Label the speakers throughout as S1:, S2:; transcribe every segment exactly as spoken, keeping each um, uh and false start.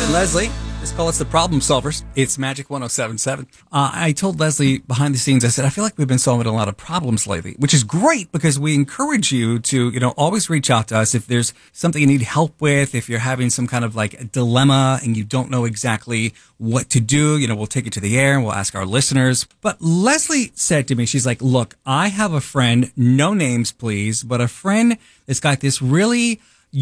S1: and Leslie. Just call us the problem solvers. It's Magic one oh seven point seven. Uh, I told Leslie behind the scenes, I said, I feel like we've been solving a lot of problems lately, which is great because we encourage you to, you know, always reach out to us if there's something you need help with, if you're having some kind of like a dilemma and you don't know exactly what to do, you know, we'll take it to the air and we'll ask our listeners. But Leslie said to me, she's like, look, I have a friend, no names please, but a friend that's got this really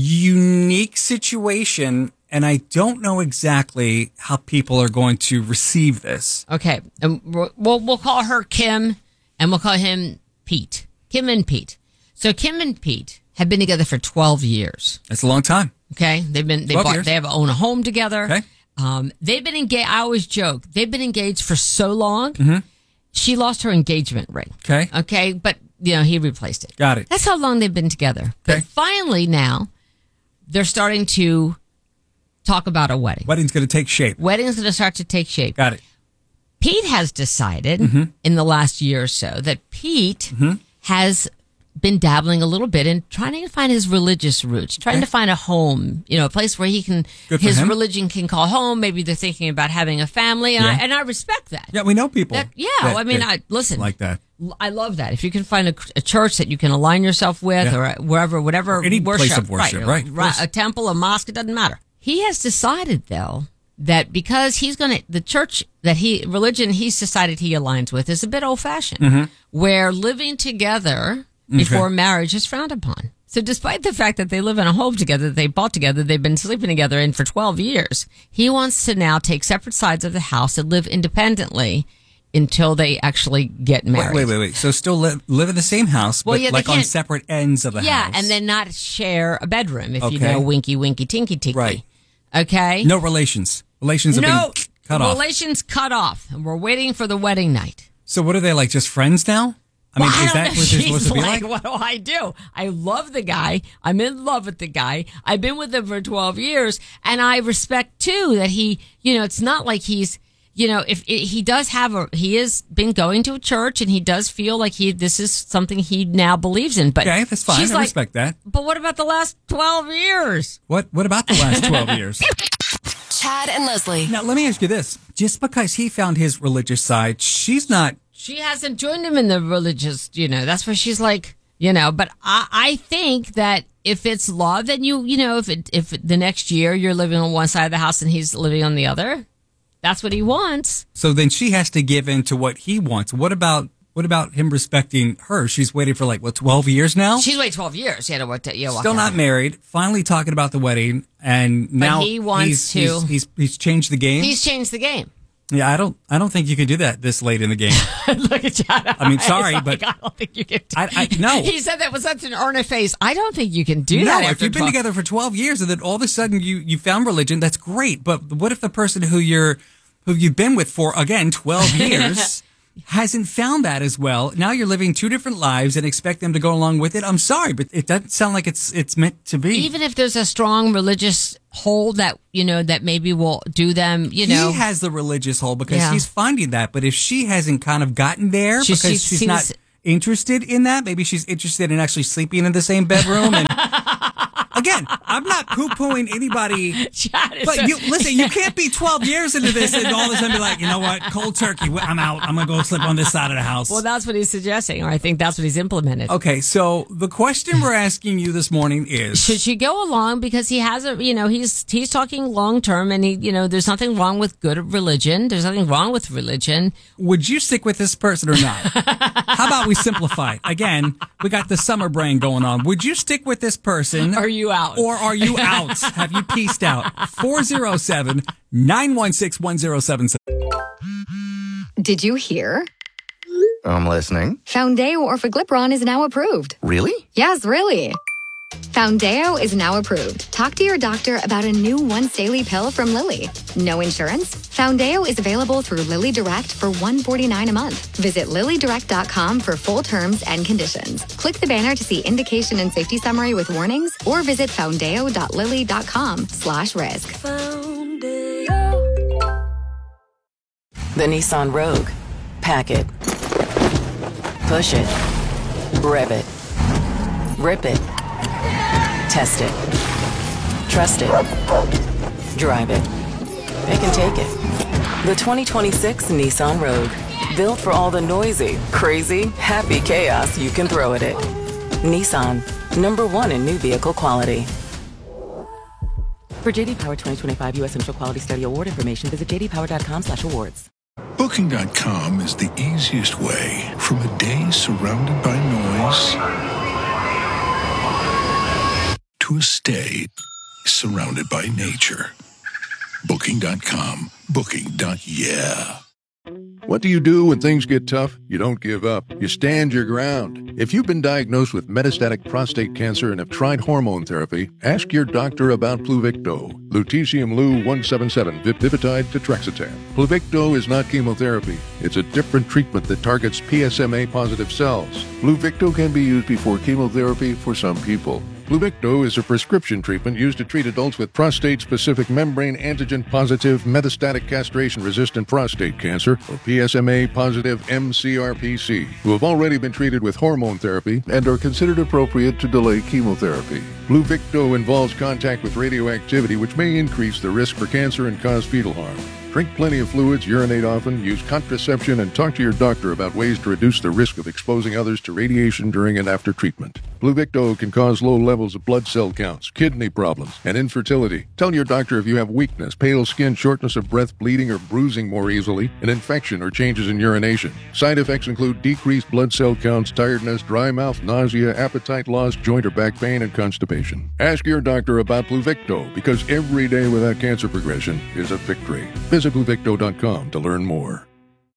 S1: unique situation, and I don't know exactly how people are going to receive this.
S2: Okay, and we'll we'll call her Kim, and we'll call him Pete. Kim and Pete. So Kim and Pete have been together for twelve years.
S1: That's a long time.
S2: Okay, they've been they bought
S1: years.
S2: they have own a home together.
S1: Okay,
S2: um, they've been engaged. I always joke they've been engaged for so long.
S1: Mm-hmm.
S2: She lost her engagement ring.
S1: Okay,
S2: okay, but you know he replaced it.
S1: Got it.
S2: That's how long they've been together.
S1: Okay,
S2: but finally now they're starting to talk about a wedding.
S1: Wedding's going to take shape.
S2: Wedding's going to start to take shape.
S1: Got it.
S2: Pete has decided
S1: mm-hmm.
S2: in the last year or so that Pete
S1: mm-hmm.
S2: has been dabbling a little bit in trying to find his religious roots, trying
S1: okay.
S2: to find a home, you know, a place where he can,
S1: Good for
S2: his
S1: him.
S2: religion can call home. Maybe they're thinking about having a family, and,
S1: yeah.
S2: I, and I respect that.
S1: Yeah, we know people.
S2: That, yeah,
S1: that,
S2: I mean,
S1: that
S2: I listen.
S1: Like that.
S2: I love that. If you can find a, a church that you can align yourself with,
S1: yeah.
S2: or wherever, whatever
S1: or any
S2: worship,
S1: place of worship, right?
S2: right, right a temple, a mosque, it doesn't matter. He has decided, though, that because he's going to, the church that he, religion he's decided he aligns with is a bit old fashioned,
S1: mm-hmm.
S2: where living together before okay. marriage is frowned upon. So despite the fact that they live in a home together, they bought together, they've been sleeping together in for twelve years, he wants to now take separate sides of the house and live independently until they actually get married.
S1: Wait, wait, wait. wait. So still live, live in the same house,
S2: well,
S1: but
S2: yeah,
S1: like on separate ends of the
S2: yeah,
S1: house.
S2: Yeah, and then not share a bedroom, if
S1: okay.
S2: you know, winky, winky, tinky, tinky.
S1: Right.
S2: Okay?
S1: No relations. Relations have
S2: no,
S1: been cut off.
S2: Relations cut off. And we're waiting for the wedding night.
S1: So what are they, like just friends now? I
S2: well,
S1: mean,
S2: I
S1: is that what they're supposed to be like?
S2: What do I do? I love the guy. I'm in love with the guy. I've been with him for twelve years. And I respect, too, that he, you know, it's not like he's, you know, if it, he does have a, he has been going to a church and he does feel like he, this is something he now believes in. But
S1: okay, that's fine.
S2: She's
S1: I
S2: like,
S1: respect that.
S2: But what about the last twelve years?
S1: What, what about the last twelve years?
S3: Chad and Leslie.
S1: Now, let me ask you this. Just because he found his religious side, she's not.
S2: She hasn't joined him in the religious, you know, that's where she's like, you know, but I, I think that if it's love, then you, you know, if it, if the next year you're living on one side of the house and he's living on the other, that's what he wants.
S1: So then she has to give in to what he wants. What about, what about him respecting her? She's waiting for like, what, twelve years now?
S2: She's waited twelve years. Yeah, to work to, yeah,
S1: Still not married. Finally talking about the wedding. And now
S2: he wants
S1: he's,
S2: to.
S1: He's, he's, he's changed the game.
S2: He's changed the game.
S1: Yeah, I don't. I don't think you can do that this late in the game.
S2: Look at Chad.
S1: I mean, sorry,
S2: like,
S1: but
S2: I don't think you can. Do
S1: I, I no.
S2: He said that with such an earnest face. I don't think you can do
S1: no,
S2: that.
S1: No, if
S2: after
S1: you've been
S2: twelve
S1: together for twelve years and then all of a sudden you you found religion, that's great. But what if the person who you're who you've been with for again twelve years hasn't found that as well? Now you're living two different lives and expect them to go along with it. I'm sorry, but it doesn't sound like it's it's meant to be.
S2: Even if there's a strong religious hold that, you know, that maybe will do them, you know.
S1: He has the religious hold because
S2: yeah.
S1: he's finding that. But if she hasn't kind of gotten there
S2: she,
S1: because
S2: she
S1: she's
S2: seems,
S1: not interested in that, maybe she's interested in actually sleeping in the same bedroom and again, I'm not poo-pooing anybody, but you, listen, you can't be twelve years into this and all of a sudden be like, you know what, cold turkey, I'm out. I'm going to go sleep on this side of the house.
S2: Well, that's what he's suggesting, or I think that's what he's implemented.
S1: Okay, so the question we're asking you this morning is...
S2: Should she go along? Because he has a, you know, he's he's talking long-term, and he, you know, there's nothing wrong with good religion. There's nothing wrong with religion.
S1: Would you stick with this person or not? How about we simplify it? Again, we got the summer brain going on. Would you stick with this person?
S2: Are you out?
S1: Or are you out? Have you pieced out? four oh seven, nine one six, one oh seven seven.
S4: Did you hear?
S5: I'm listening.
S4: Foundeo Orforglipron is now approved.
S5: Really?
S4: Yes, really. Foundeo is now approved. Talk to your doctor about a new once-daily pill from Lilly. No insurance? Foundeo is available through Lilly Direct for one hundred forty-nine dollars a month. Visit lilly direct dot com for full terms and conditions. Click the banner to see indication and safety summary with warnings, or visit foundeo dot lilly dot com slash risk.
S3: Foundeo. The Nissan Rogue. Pack it. Push it. Rev it. Rip it. Test it. Trust it. Drive it. it can take it. The twenty twenty-six Nissan Rogue. Built for all the noisy, crazy, happy chaos you can throw at it. Nissan, number one in new vehicle quality. For J D Power twenty twenty-five U S Central Quality Study Award information, visit j d power dot com slash awards.
S6: Booking dot com is the easiest way from a day surrounded by noise to a stay surrounded by nature. Booking dot com. Booking. Yeah.
S7: What do you do when things get tough? You don't give up. You stand your ground. If you've been diagnosed with metastatic prostate cancer and have tried hormone therapy, ask your doctor about Pluvicto. Lutetium Lu one seventy-seven, Vipitide Tetrexatan. Pluvicto is not chemotherapy. It's a different treatment that targets P S M A-positive cells. Pluvicto can be used before chemotherapy for some people. Pluvicto is a prescription treatment used to treat adults with prostate-specific membrane antigen-positive metastatic castration-resistant prostate cancer, or P S M A-positive M C R P C, who have already been treated with hormone therapy and are considered appropriate to delay chemotherapy. Pluvicto involves contact with radioactivity, which may increase the risk for cancer and cause fetal harm. Drink plenty of fluids, urinate often, use contraception, and talk to your doctor about ways to reduce the risk of exposing others to radiation during and after treatment. Pluvicto can cause low levels of blood cell counts, kidney problems, and infertility. Tell your doctor if you have weakness, pale skin, shortness of breath, bleeding or bruising more easily, an infection or changes in urination. Side effects include decreased blood cell counts, tiredness, dry mouth, nausea, appetite loss, joint or back pain, and constipation. Ask your doctor about Pluvicto, because every day without cancer progression is a victory. Visit Pluvicto dot com to learn more.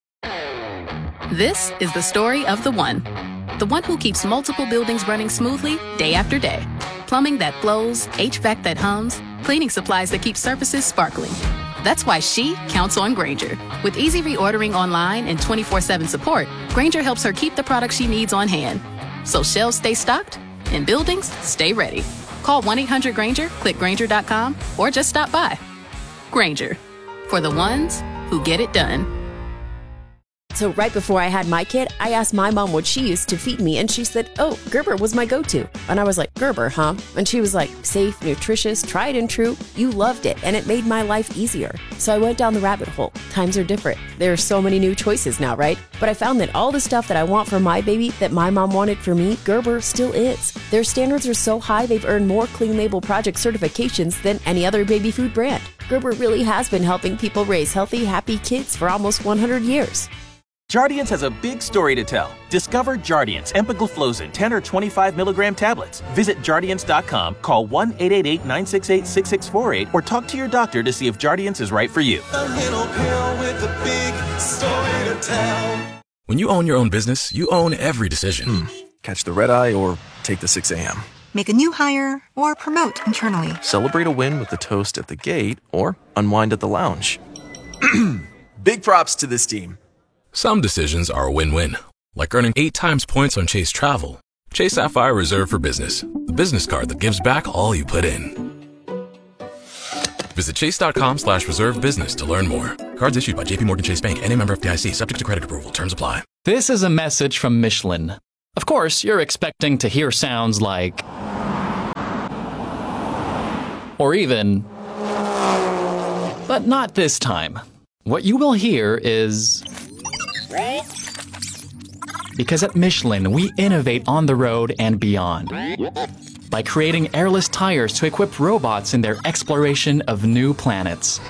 S8: This is the story of the one. The one who keeps multiple buildings running smoothly day after day. Plumbing that flows, H V A C that hums, cleaning supplies that keep surfaces sparkling. That's why she counts on Grainger. With easy reordering online and twenty-four seven support, Grainger helps her keep the products she needs on hand. So shelves stay stocked and buildings stay ready. Call one eight hundred Grainger, click Grainger dot com, or just stop by. Grainger, for the ones who get it done.
S9: So right before I had my kid, I asked my mom what she used to feed me, and she said, oh, Gerber was my go-to. And I was like, Gerber, huh? And she was like, safe, nutritious, tried and true. You loved it, and it made my life easier. So I went down the rabbit hole. Times are different. There are so many new choices now, right? But I found that all the stuff that I want for my baby that my mom wanted for me, Gerber still is. Their standards are so high, they've earned more Clean Label Project certifications than any other baby food brand. Gerber really has been helping people raise healthy, happy kids for almost one hundred years.
S10: Jardiance has a big story to tell. Discover Jardiance Empagliflozin ten or twenty-five milligram tablets. Visit Jardiance dot com, call one eight eight eight, nine six eight, six six four eight, or talk to your doctor to see if Jardiance is right for you.
S11: A little pill with a big story to tell.
S12: When you own your own business, you own every decision.
S13: Hmm. Catch the red eye or take the six a.m.
S14: Make a new hire or promote internally.
S13: Celebrate a win with a toast at the gate or unwind at the lounge. Big props to this team.
S12: Some decisions are a win-win, like earning eight times points on Chase Travel. Chase Sapphire Reserve for Business, the business card that gives back all you put in. Visit chase.com slash reserve business to learn more. Cards issued by J P Morgan Chase Bank and a member of F D I C, subject to credit approval. Terms apply.
S15: This is a message from Michelin. Of course, you're expecting to hear sounds like... or even... but not this time. What you will hear is... because at Michelin, we innovate on the road and beyond by creating airless tires to equip robots in their exploration of new planets.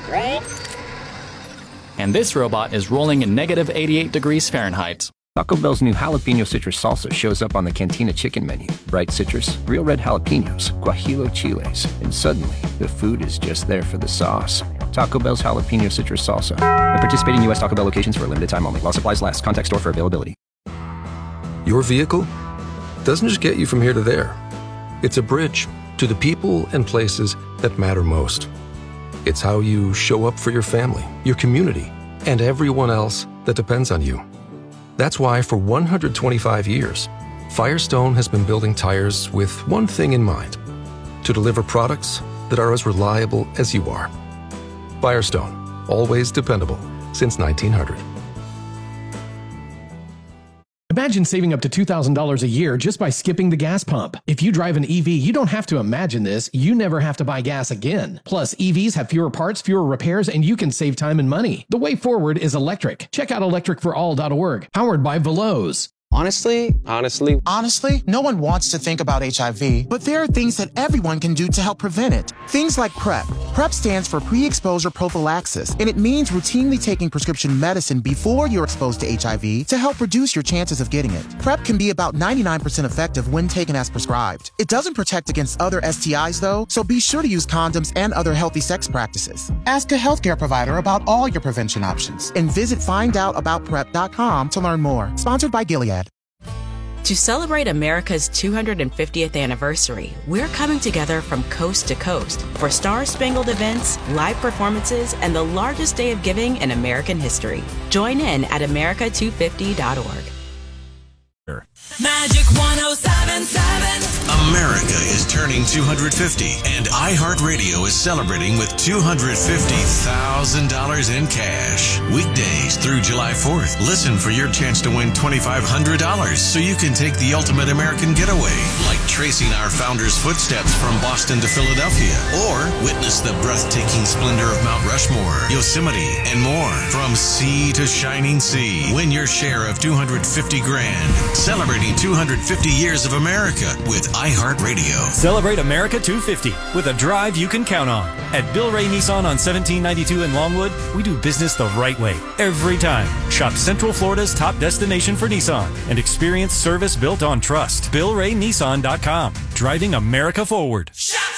S15: And this robot is rolling in negative eighty-eight degrees Fahrenheit.
S16: Taco Bell's new jalapeno citrus salsa shows up on the Cantina chicken menu. Bright citrus, real red jalapenos, guajillo chiles, and suddenly the food is just there for the sauce. Taco Bell's jalapeno citrus salsa. At participating U S Taco Bell locations for a limited time only. While supplies last. Contact store for availability.
S17: Your vehicle doesn't just get you from here to there. It's a bridge to the people and places that matter most. It's how you show up for your family, your community, and everyone else that depends on you. That's why for one hundred twenty-five years, Firestone has been building tires with one thing in mind: to deliver products that are as reliable as you are. Firestone, always dependable since nineteen hundred.
S18: Imagine Imagine saving up to two thousand dollars a year just by skipping the gas pump. If you drive an E V, you don't have to imagine this. You never have to buy gas again. Plus, E Vs have fewer parts, fewer repairs, and you can save time and money. The way forward is electric. Check out electric for all dot org, powered by Veloz.
S19: Honestly, honestly,
S20: honestly, no one wants to think about H I V, but there are things that everyone can do to help prevent it. Things like PrEP. PrEP stands for pre-exposure prophylaxis, and it means routinely taking prescription medicine before you're exposed to H I V to help reduce your chances of getting it. PrEP can be about ninety-nine percent effective when taken as prescribed. It doesn't protect against other S T Is though, so be sure to use condoms and other healthy sex practices. Ask a healthcare provider about all your prevention options, and visit find out about prep dot com to learn more. Sponsored by Gilead.
S21: To celebrate America's two hundred fiftieth anniversary, we're coming together from coast to coast for star-spangled events, live performances, and the largest day of giving in American history. Join in at America two fifty dot org.
S22: Magic one oh seven seven. America is turning two hundred fifty, and iHeartRadio is celebrating with two hundred fifty thousand dollars in cash. Weekdays through July fourth. Listen for your chance to win twenty-five hundred dollars so you can take the ultimate American getaway, like tracing our founders' footsteps from Boston to Philadelphia, or witness the breathtaking splendor of Mount Rushmore, Yosemite, and more. From sea to shining sea, win your share of two hundred fifty grand. Celebrating two hundred fifty years of America with iHeartRadio.
S23: Celebrate America two fifty with a drive you can count on. At Bill Ray Nissan on seventeen ninety-two in Longwood, we do business the right way every time. Shop Central Florida's top destination for Nissan and experience service built on trust. Bill Ray Nissan dot com. Driving America forward.
S22: Shop